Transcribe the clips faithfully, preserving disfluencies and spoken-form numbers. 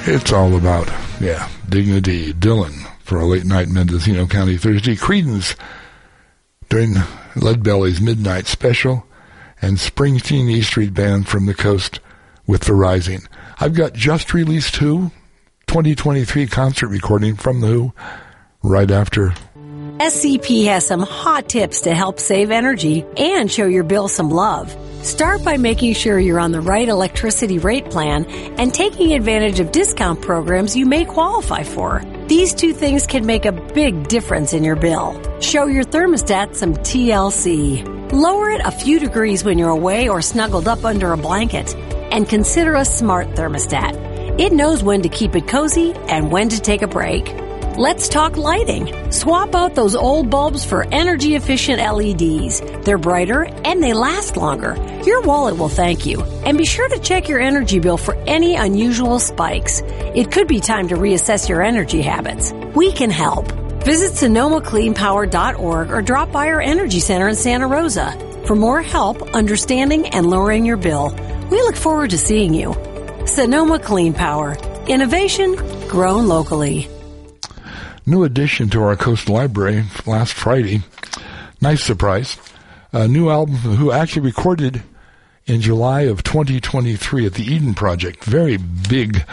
It's all about, yeah, dignity. Dylan for a late night Mendocino County Thursday. Creedence during Leadbelly's Midnight Special. And Springsteen E Street Band from the Coast with The Rising. I've got just released Who, twenty twenty-three concert recording from The Who, right after. S C P has some hot tips to help save energy and show your bill some love. Start by making sure you're on the right electricity rate plan and taking advantage of discount programs you may qualify for. These two things can make a big difference in your bill. Show your thermostat some T L C. Lower it a few degrees when you're away or snuggled up under a blanket. And consider a smart thermostat. It knows when to keep it cozy and when to take a break. Let's talk lighting. Swap out those old bulbs for energy-efficient L E Ds. They're brighter and they last longer. Your wallet will thank you. And be sure to check your energy bill for any unusual spikes. It could be time to reassess your energy habits. We can help. Visit Sonoma Clean Power dot org or drop by our Energy Center in Santa Rosa. For more help understanding and lowering your bill, we look forward to seeing you. Sonoma Clean Power. Innovation grown locally. New addition to our Coast Library last Friday. Nice surprise. A new album who actually recorded in July of twenty twenty-three at the Eden Project. Very big.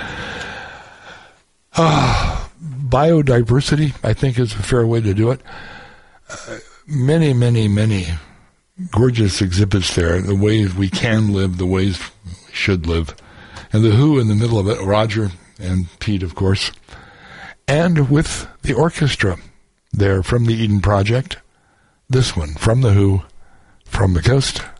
Uh, biodiversity, I think, is a fair way to do it. Uh, many, many, many gorgeous exhibits there. The ways we can live, the ways we should live. And the Who in the middle of it, Roger and Pete, of course. And with the orchestra there from the Eden Project, this one from The Who, From the Coast